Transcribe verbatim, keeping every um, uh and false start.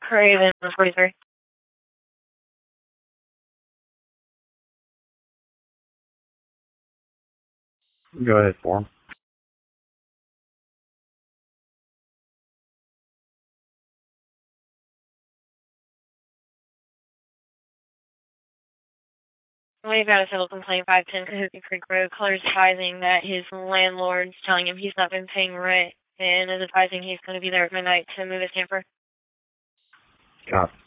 Craven, forty-three. Go ahead, form. We've got a civil complaint, five ten Cahokia Creek Road, colors advising that his landlord's telling him he's not been paying rent and is advising he's going to be there at midnight to move his camper. Copy.